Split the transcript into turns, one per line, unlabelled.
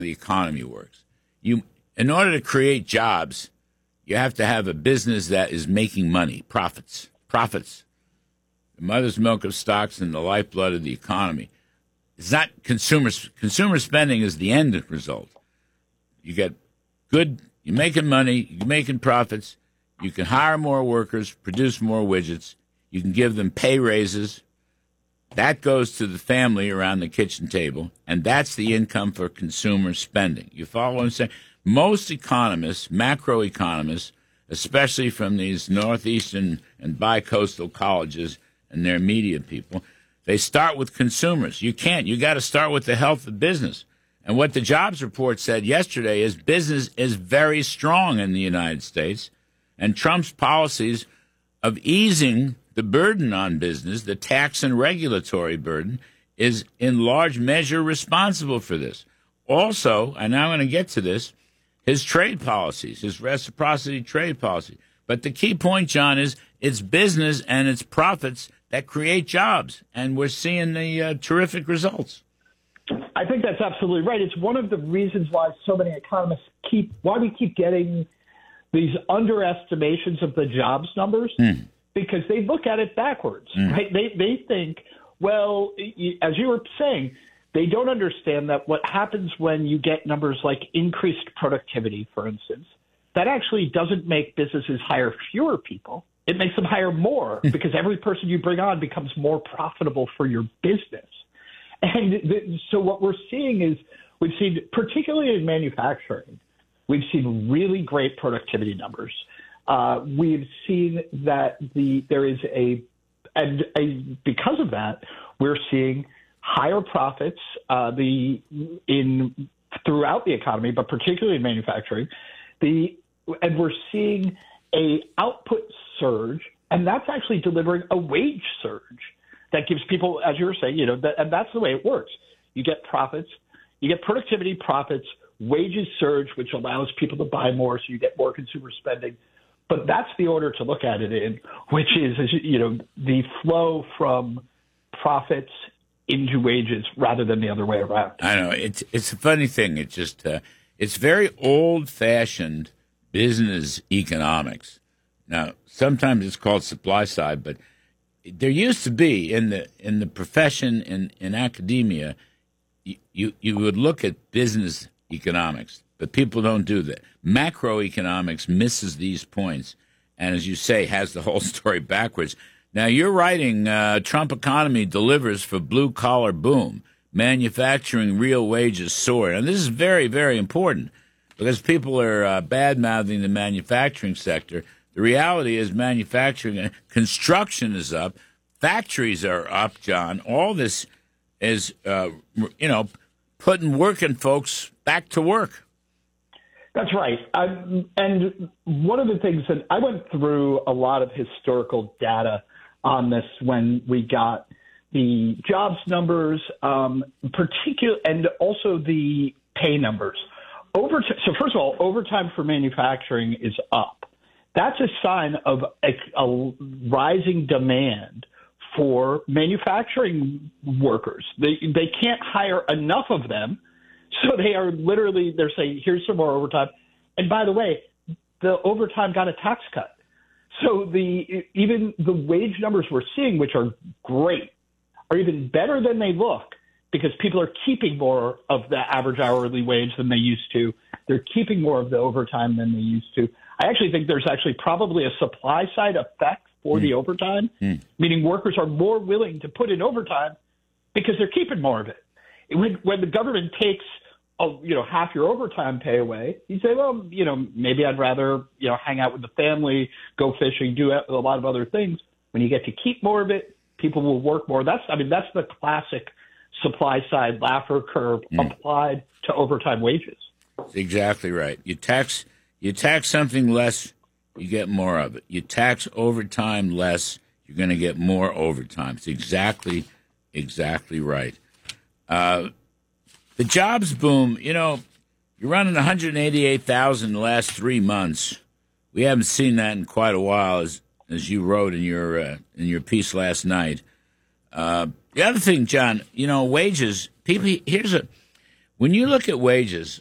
the economy works. In order to create jobs, you have to have a business that is making money, profits. The mother's milk of stocks and the lifeblood of the economy. It's not consumers. Consumer spending is the end result. You get good, you're making money, you're making profits, you can hire more workers, produce more widgets, you can give them pay raises. That goes to the family around the kitchen table, and that's the income for consumer spending. You follow what I'm saying? Most economists, macroeconomists, especially from these northeastern and bi-coastal colleges and their media people, they start with consumers. You can't. You got to start with the health of business. And what the jobs report said yesterday is business is very strong in the United States, and Trump's policies of easing the burden on business, the tax and regulatory burden, is in large measure responsible for this. Also, and I'm going to get to this, his trade policies, his reciprocity trade policy. But the key point, John, is it's business and it's profits that create jobs, and we're seeing the terrific results.
I think that's absolutely right. It's one of the reasons why so many economists we keep getting these underestimations of the jobs numbers, because they look at it backwards, right? They think, well, as you were saying, they don't understand that what happens when you get numbers like increased productivity, for instance, that actually doesn't make businesses hire fewer people. It makes them hire more because every person you bring on becomes more profitable for your business. And so what we're seeing is we've seen, particularly in manufacturing, we've seen really great productivity numbers. We've seen that because of that, we're seeing higher profits throughout the economy, but particularly in manufacturing. And we're seeing a output surge, and that's actually delivering a wage surge that gives people, as you were saying, and that's the way it works. You get profits, you get productivity, profits, wages surge, which allows people to buy more, so you get more consumer spending. But that's the order to look at it in, which is the flow from profits into wages rather than the other way around.
I know it's a funny thing. It's just it's very old-fashioned business economics. Now, sometimes it's called supply side, but there used to be in the profession in academia, you would look at business economics, but people don't do that. Macroeconomics misses these points, and as you say, has the whole story backwards. Now, you're writing Trump economy delivers for blue-collar boom, manufacturing real wages soar. And this is very, very important because people are bad-mouthing the manufacturing sector. The reality is manufacturing, construction is up, factories are up, John. All this is, putting working folks back to work.
That's right. And one of the things that I went through a lot of historical data on this when we got the jobs numbers, and also the pay numbers. So first of all, overtime for manufacturing is up. That's a sign of a rising demand for manufacturing workers. They can't hire enough of them, so they're saying, here's some more overtime. And by the way, the overtime got a tax cut. So even the wage numbers we're seeing, which are great, are even better than they look because people are keeping more of the average hourly wage than they used to. They're keeping more of the overtime than they used to. I actually think there's actually probably a supply side effect for the overtime, meaning workers are more willing to put in overtime because they're keeping more of it. When the government takes half your overtime pay away, you say, well, maybe I'd rather, hang out with the family, go fishing, do a lot of other things. When you get to keep more of it, people will work more. That's the classic supply side Laffer curve applied to overtime wages.
That's exactly right. You tax something less, you get more of it. You tax overtime less, you're going to get more overtime. It's exactly right. The jobs boom, you're running 188,000 in the last 3 months. We haven't seen that in quite a while, as you wrote in your piece last night. The other thing, John, wages. People, When you look at wages,